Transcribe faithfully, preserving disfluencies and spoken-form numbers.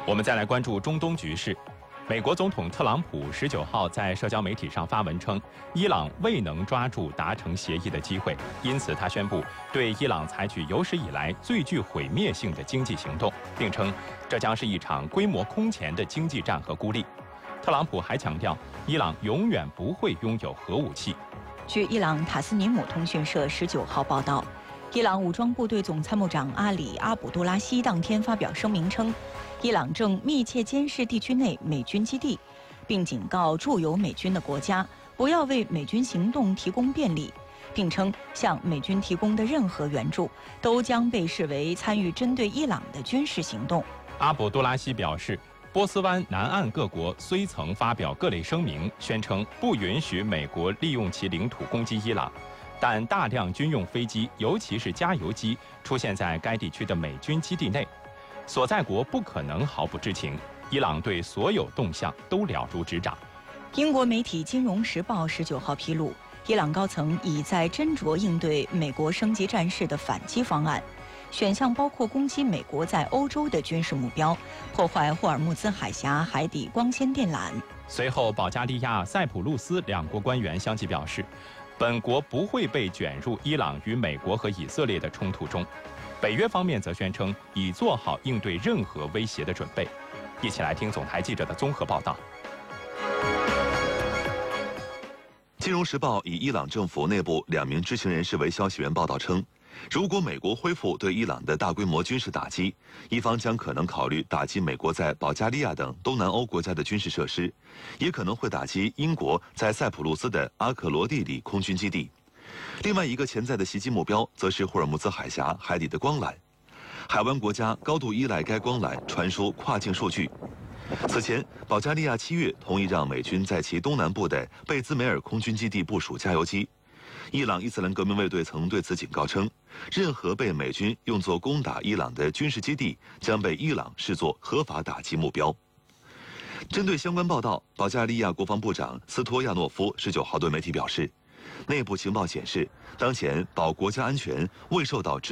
我们再来关注中东局势。美国总统特朗普十九号在社交媒体上发文称，伊朗未能抓住达成协议的机会，因此他宣布对伊朗采取有史以来最具毁灭性的经济行动，并称这将是一场规模空前的经济战和孤立。特朗普还强调，伊朗永远不会拥有核武器。 据伊朗塔斯尼姆通讯社十九号报道，伊朗武装部队总参谋长阿里·阿卜杜拉希当天发表声明称，伊朗正密切监视地区内美军基地，并警告驻有美军的国家不要为美军行动提供便利，并称向美军提供的任何援助都将被视为参与针对伊朗的军事行动。 阿卜杜拉希表示，波斯湾南岸各国虽曾发表各类声明，宣称不允许美国利用其领土攻击伊朗，但大量军用飞机，尤其是加油机，出现在该地区的美军基地内，所在国不可能毫不知情。伊朗对所有动向都了如指掌。 英国媒体《金融时报》十九号披露，伊朗高层已在斟酌应对美国升级战事的反击方案，选项包括攻击美国在欧洲的军事目标，破坏霍尔木兹海峡海底光纤电缆。 随后，保加利亚、塞浦路斯两国官员相继表示，本国不会被卷入伊朗与美国和以色列的冲突中。北约方面则宣称已做好应对任何威胁的准备。一起来听总台记者的综合报道。 《金融时报》以伊朗政府内部两名知情人士为消息源报道称，如果美国恢复对伊朗的大规模军事打击，伊方将可能考虑打击美国在保加利亚等东南欧国家的军事设施，也可能会打击英国在塞浦路斯的阿克罗地里空军基地。另外一个潜在的袭击目标则是霍尔木兹海峡海底的光缆，海湾国家高度依赖该光缆传输跨境数据。此前，保加利亚七月同意让美军在其东南部的贝兹梅尔空军基地部署加油机。伊朗伊斯兰革命卫队曾对此警告称，任何被美军用作攻打伊朗的军事基地将被伊朗视作合法打击目标。针对相关报道，保加利亚国防部长斯托亚诺夫十九号对媒体表示，内部情报显示，当前保国家安全未受到